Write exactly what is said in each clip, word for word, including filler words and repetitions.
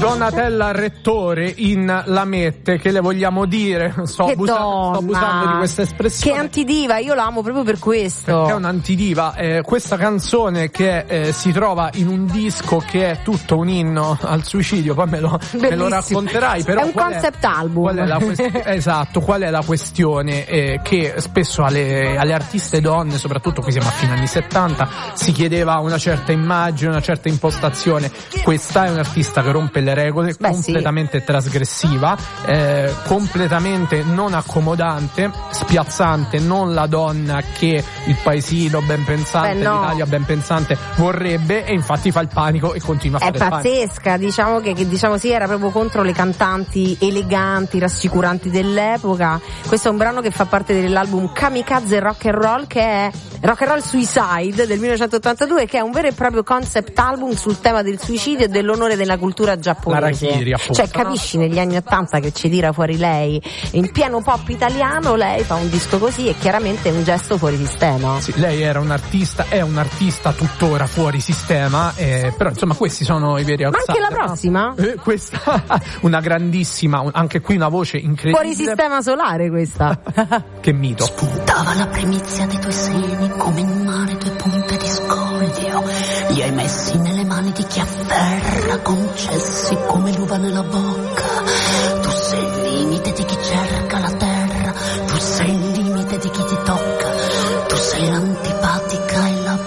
Donatella Rettore in Lamette, che le vogliamo dire? Sto, abusa- sto abusando di questa espressione. Che antidiva, io l'amo proprio per questo. Perché è un'antidiva. Eh, questa canzone che eh, si trova in un disco che è tutto un inno al suicidio, poi me lo, me lo racconterai. Però è un concept è, album. Qual è la quest- esatto, qual è la questione? Eh, che spesso alle, alle artiste donne, soprattutto qui siamo a fine anni settanta, si chiedeva una certa immagine, una certa impostazione. Questa è un'artista che rompe le regole, Beh, completamente sì. trasgressiva, eh, completamente non accomodante, spiazzante, non la donna che il paesino ben pensante, Beh, no. l'Italia ben pensante vorrebbe, e infatti fa il panico e continua a è fare il panico. È pazzesca, diciamo che, che diciamo sì, era proprio contro le cantanti eleganti, rassicuranti dell'epoca. Questo è un brano che fa parte dell'album Kamikaze Rock and Roll, che è Rock and Roll Suicide del millenovecentottantadue, che è un vero e proprio concept album sul tema del suicidio e dell'onore della cultura giapponese. L'Harakiri, appunto. Cioè, capisci, negli anni ottanta che ci tira fuori lei, in pieno pop italiano, lei fa un disco così, e chiaramente è un gesto fuori sistema. Sì, lei era un'artista, è un'artista tuttora fuori sistema, eh, però insomma questi sono i veri outsider. Ma anche la prossima? Eh, questa, una grandissima, un, anche qui una voce incredibile. Fuori sistema solare questa. Che mito. Spuntava la primizia dei tuoi seni come in mare due punte di scoglio, li hai messi nelle mani di chi afferra, concessi come l'uva nella bocca. Tu sei il limite di chi cerca la terra, tu sei il limite di chi ti tocca, tu sei l'antipatica e la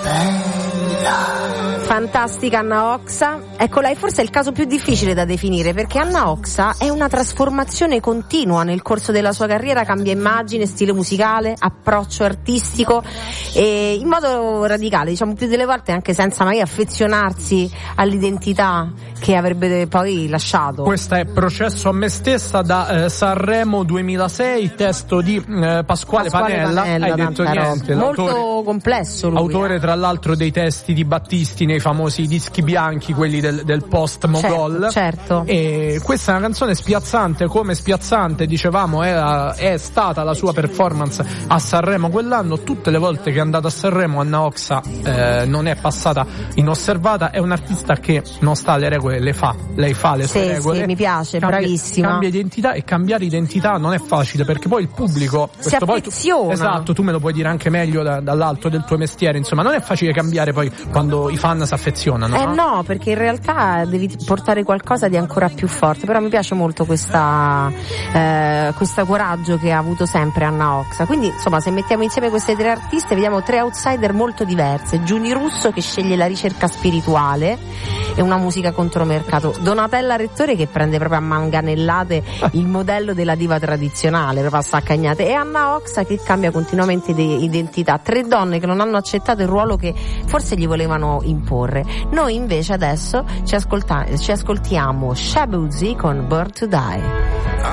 bella. Fantastica Anna Oxa. Ecco, lei forse è il caso più difficile da definire, perché Anna Oxa è una trasformazione continua nel corso della sua carriera, cambia immagine, stile musicale, approccio artistico, e in modo radicale, diciamo più delle volte anche senza mai affezionarsi all'identità che avrebbe poi lasciato. Questa è Processo a me stessa da eh, Sanremo duemilasei, testo di eh, Pasquale, Pasquale Panella, Panella, hai detto niente, molto l'autore, complesso lui, autore eh. tra l'altro dei testi di Battisti nei famosi dischi bianchi, quelli del, del post Mogol. Certo, certo. E questa è una canzone spiazzante, come spiazzante dicevamo era, è stata la sua performance a Sanremo quell'anno. Tutte le volte che è andata a Sanremo Anna Oxa eh, non è passata inosservata, è un artista che non sta alle regole, le fa, lei fa le sue sì, regole. Sì, mi piace, cambia, bravissima. Cambia identità, e cambiare identità non è facile, perché poi il pubblico si affeziona. Poi tu, esatto, tu me lo puoi dire anche meglio da, dall'alto del tuo mestiere, insomma non è facile cambiare poi quando i fan si affezionano. Eh no? no, perché in realtà devi portare qualcosa di ancora più forte, però mi piace molto questa eh, questo coraggio che ha avuto sempre Anna Oxa. Quindi insomma, se mettiamo insieme queste tre artiste vediamo tre outsider molto diverse. Giuni Russo, che sceglie la ricerca spirituale e una musica contromercato, Donatella Rettore che prende proprio a manganellate il modello della diva tradizionale, proprio a saccagnate, e Anna Oxa che cambia continuamente di identità. Tre donne che non hanno accettato il ruolo che forse gli volevano imporre. Noi invece adesso ci, ascolta- ci ascoltiamo Shabuzi con Born to Die.